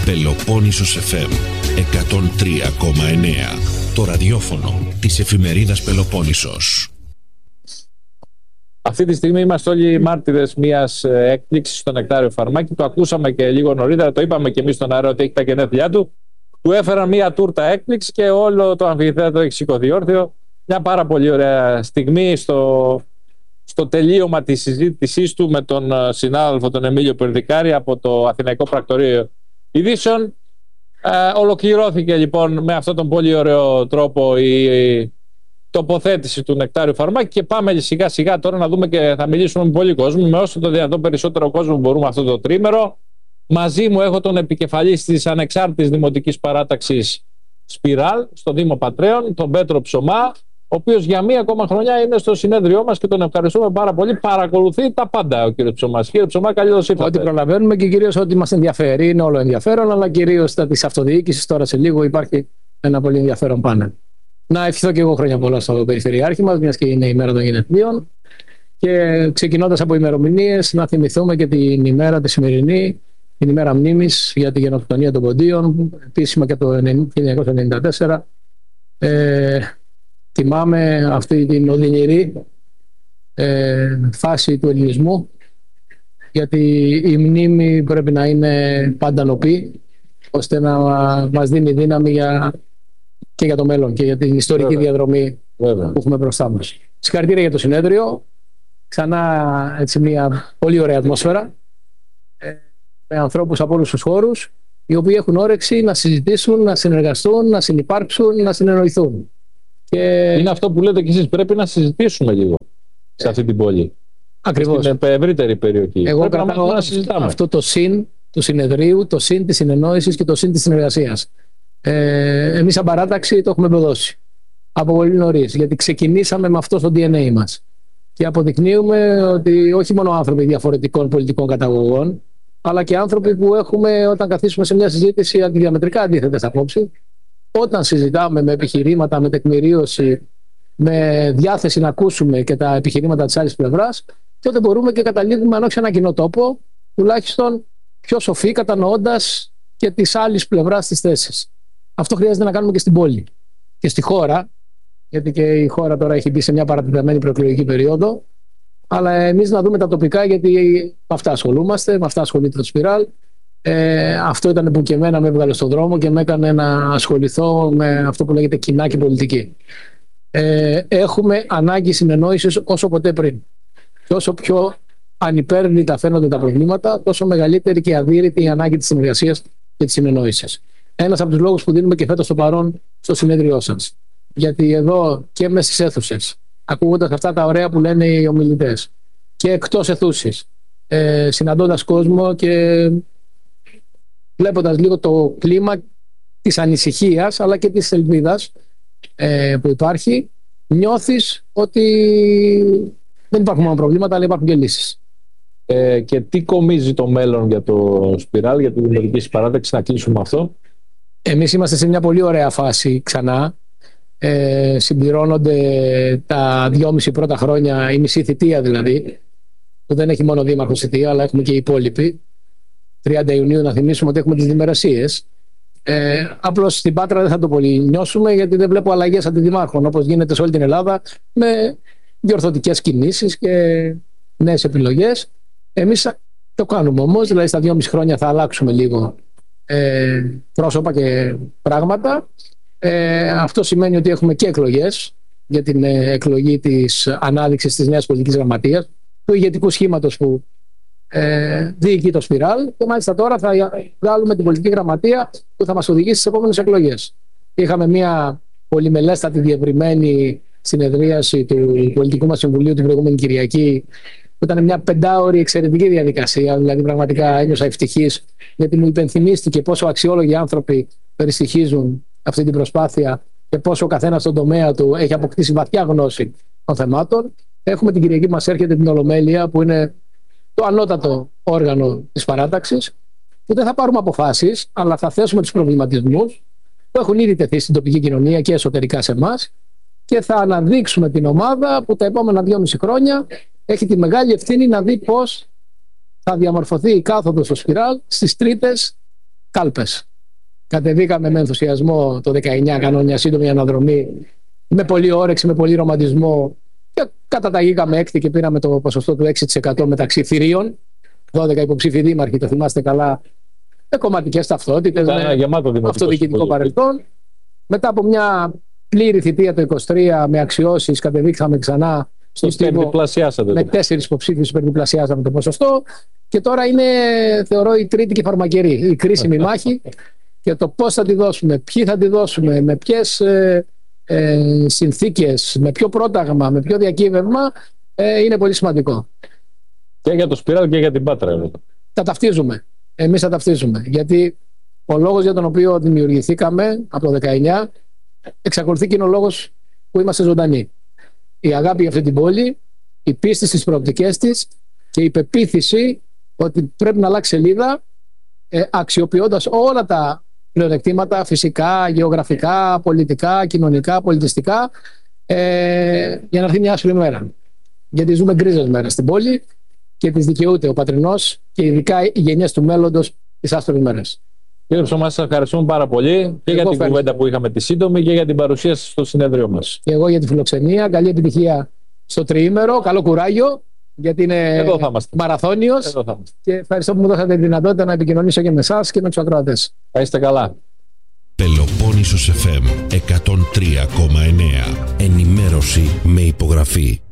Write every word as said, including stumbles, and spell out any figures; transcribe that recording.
Πελοπόννησος εφ εμ εκατόν τρία κόμμα εννέα, το ραδιόφωνο της εφημερίδας Πελοπόννησος. Αυτή τη στιγμή είμαστε όλοι μάρτυρες μιας έκπληξης στο Νεκτάριο Φαρμάκι. Το ακούσαμε και λίγο νωρίτερα, το είπαμε και εμείς στον αέρα ότι έχει τα γενέθλιά του. Του έφεραν μια τούρτα έκπληξη και όλο το αμφιθέατρο έχει σηκωθεί όρθιο. Μια πάρα πολύ ωραία στιγμή στο, στο τελείωμα της συζήτησής του με τον συνάδελφο τον Εμίλιο Περδικάρη από το Αθηναϊκό Πρακτορείο Ειδήσεων. Ε, ολοκληρώθηκε λοιπόν με αυτόν τον πολύ ωραίο τρόπο η, η τοποθέτηση του Νεκτάριου Φαρμάκη και πάμε σιγά σιγά τώρα να δούμε και θα μιλήσουμε με πολύ κόσμο, με όσο το δυνατόν περισσότερο κόσμο μπορούμε αυτό το τρίμερο. Μαζί μου έχω τον επικεφαλής της Ανεξάρτητης Δημοτικής Παράταξης Σπιράλ στο Δήμο Πατρέων, τον Πέτρο Ψωμά, ο οποίος για μία ακόμα χρονιά είναι στο συνέδριό μας και τον ευχαριστούμε πάρα πολύ. Παρακολουθεί τα πάντα ο κύριος Ψωμάς. Κύριε Ψωμά, καλώς ήρθατε. Ό,τι προλαβαίνουμε και κυρίως ό,τι μας ενδιαφέρει. Είναι όλο ενδιαφέρον, αλλά κυρίως τα της αυτοδιοίκησης. Τώρα σε λίγο υπάρχει ένα πολύ ενδιαφέρον πάνελ. Να ευχηθώ και εγώ χρόνια πολλά στο Περιφερειάρχη μας, μιας και είναι η μέρα των γενεθλίων. Και ξεκινώντας από ημερομηνίες, να θυμηθούμε και την ημέρα τη σημερινή, την ημέρα μνήμης για τη γενοκτονία των Ποντίων, επίσημα και το χίλια εννιακόσια ενενήντα τέσσερα. Ε, Τιμάμε αυτή την οδυνηρή ε, φάση του ελληνισμού, γιατί η μνήμη πρέπει να είναι πάντα νοπή, ώστε να μας δίνει δύναμη για, και για το μέλλον και για την ιστορική Βέβαια. διαδρομή Βέβαια. που έχουμε μπροστά μας. Συγχαρητήρια για το συνέδριο. Ξανά έτσι μια πολύ ωραία ατμόσφαιρα, ε, με ανθρώπους από όλους τους χώρους, οι οποίοι έχουν όρεξη να συζητήσουν, να συνεργαστούν, να συνυπάρξουν, να συνεννοηθούν. Και... Είναι αυτό που λέτε και εσείς, πρέπει να συζητήσουμε λίγο σε αυτή την πόλη. Ακριβώς. Στην ευρύτερη περιοχή. Εγώ πρέπει κρατάω να συζητάμε. Αυτό το συν του συνεδρίου, το συν της συνεννόησης και το συν της συνεργασίας. Ε, εμείς σαν παράταξη το έχουμε προδώσει από πολύ νωρίς, γιατί ξεκινήσαμε με αυτό στο ντι εν έι μας. Και αποδεικνύουμε ότι όχι μόνο άνθρωποι διαφορετικών πολιτικών καταγωγών, αλλά και άνθρωποι που έχουμε, όταν καθίσουμε σε μια συζήτηση αντιδιαμετρικά αντίθετες απόψεις, όταν συζητάμε με επιχειρήματα, με τεκμηρίωση, με διάθεση να ακούσουμε και τα επιχειρήματα της άλλης πλευράς, τότε μπορούμε και καταλήγουμε, αν όχι σε ένα κοινό τόπο, τουλάχιστον πιο σοφοί, κατανοώντας και της άλλης πλευράς της θέσης. Αυτό χρειάζεται να κάνουμε και στην πόλη και στη χώρα, γιατί και η χώρα τώρα έχει μπει σε μια παρατεταμένη προεκλογική περίοδο. Αλλά εμείς να δούμε τα τοπικά, γιατί με αυτά ασχολούμαστε, με αυτά ασχολείται το Σπιράλ. Ε, αυτό ήταν που και εμένα με έβγαλε στον δρόμο και με έκανε να ασχοληθώ με αυτό που λέγεται κοινά και πολιτική. Ε, έχουμε ανάγκη συνεννόησης όσο ποτέ πριν. Και όσο πιο ανυπέρβλητα φαίνονται τα προβλήματα, τόσο μεγαλύτερη και αδύρυτη η ανάγκη της συνεργασίας και της συνεννόησης. Ένας από τους λόγους που δίνουμε και φέτος το παρόν στο συνέδριό σας. Γιατί εδώ και μέσα στις αίθουσες, ακούγοντας αυτά τα ωραία που λένε οι ομιλητές, και εκτός αιθούσης, ε, συναντώντας κόσμο και βλέποντας λίγο το κλίμα της ανησυχίας αλλά και της ελπίδας ε, που υπάρχει, νιώθεις ότι δεν υπάρχουν μόνο προβλήματα, αλλά υπάρχουν και λύσεις. Ε, και τι κομίζει το μέλλον για το Σπιράλ, για τη δημοτική παράταξη, να κλείσουμε αυτό? Εμείς είμαστε σε μια πολύ ωραία φάση ξανά. Ε, συμπληρώνονται τα δυόμιση πρώτα χρόνια, η μισή θητεία δηλαδή, που δεν έχει μόνο δήμαρχο θητεία, αλλά έχουμε και οι υπόλοιποι. τριάντα Ιουνίου να θυμίσουμε ότι έχουμε τις δημερασίες. Ε, απλώς στην Πάτρα δεν θα το πολύ νιώσουμε, γιατί δεν βλέπω αλλαγές αντιδημάρχων, όπως γίνεται σε όλη την Ελλάδα, με διορθωτικές κινήσεις και νέες επιλογές. Εμείς το κάνουμε όμως, δηλαδή στα δυόμιση χρόνια θα αλλάξουμε λίγο ε, πρόσωπα και πράγματα. Ε, αυτό σημαίνει ότι έχουμε και εκλογές για την ε, εκλογή της ανάδειξης της νέας πολιτικής γραμματείας, του ηγετικού σχήματος που ε, διοικεί το Σπιράλ, και μάλιστα τώρα θα βγάλουμε την πολιτική γραμματεία που θα μας οδηγήσει στις επόμενες εκλογές. Είχαμε μια πολυμελέστατη διευρυμένη συνεδρίαση του Πολιτικού μας Συμβουλίου την προηγούμενη Κυριακή, που ήταν μια πεντάωρη εξαιρετική διαδικασία. Δηλαδή πραγματικά ένιωσα ευτυχής, γιατί μου υπενθυμίστηκε πόσο αξιόλογοι άνθρωποι περιστοιχίζουν αυτή την προσπάθεια και πόσο ο καθένας στον τομέα του έχει αποκτήσει βαθιά γνώση των θεμάτων. Έχουμε την Κυριακή μας έρχεται την Ολομέλεια, που είναι το ανώτατο όργανο της παράταξης, που δεν θα πάρουμε αποφάσεις, αλλά θα θέσουμε τους προβληματισμούς που έχουν ήδη τεθεί στην τοπική κοινωνία και εσωτερικά σε εμάς, και θα αναδείξουμε την ομάδα που τα επόμενα δυόμιση χρόνια έχει τη μεγάλη ευθύνη να δει πώς θα διαμορφωθεί η κάθοδος στο Σπιράλ στις τρίτες κάλπες. Κατεβήκαμε με ενθουσιασμό το δεκαεννιά, κάναμε μια σύντομη αναδρομή, με πολύ όρεξη, με πολύ ρομαντισμό, και καταταγήκαμε έκτη και πήραμε το ποσοστό του έξι τοις εκατό μεταξύ θηρίων. δώδεκα υποψήφοι δήμαρχοι, το θυμάστε καλά, με κομματικές ταυτότητες, με αυτοδιοικητικό παρελθόν. Μετά από μια πλήρη θητεία το είκοσι τρία με αξιώσεις, κατεβήκαμε ξανά στο στίβο με τέσσερις υποψήφιους, υπερδιπλασιάσαμε το ποσοστό. Και τώρα είναι, θεωρώ, η τρίτη και φαρμακερή, η κρίσιμη μάχη, και το πώς θα τη δώσουμε, ποιοι θα τη δώσουμε, με ποιες ε, ε, συνθήκες, με ποιο πρόταγμα, με ποιο διακύβευμα, ε, είναι πολύ σημαντικό. Και για το Σπυράδο και για την Πάτρα. Τα ταυτίζουμε. Εμείς τα ταυτίζουμε. Γιατί ο λόγος για τον οποίο δημιουργηθήκαμε από το δεκαεννιά εξακολουθεί και είναι ο λόγος που είμαστε ζωντανοί. Η αγάπη για αυτή την πόλη, η πίστη στις προοπτικές της και η πεποίθηση ότι πρέπει να αλλάξει σελίδα, ε, αξιοποιώντας όλα τα πλεονεκτήματα φυσικά, γεωγραφικά, πολιτικά, κοινωνικά, πολιτιστικά, ε, για να έρθει μια άσπρη μέρα. Γιατί ζούμε γκρίζες μέρες στην πόλη και τις δικαιούται ο πατρινός και ειδικά οι γενιές του μέλλοντος τις άσπρες μέρες. Κύριε Ψωμά, σας ευχαριστούμε πάρα πολύ και εγώ για την κουβέντα που είχαμε τη σύντομη και για την παρουσία σας στο συνέδριο μας. Και εγώ για τη φιλοξενία. Καλή επιτυχία στο τριήμερο. Καλό κουράγιο, γιατί είναι μαραθώνιος. Και ευχαριστώ που μου δώσατε τη δυνατότητα να επικοινωνήσω και με εσάς και με τους ακροατές. Θα είστε καλά. Πελοπόννησος εφ εμ εκατόν τρία κόμμα εννέα. Ενημέρωση με υπογραφή.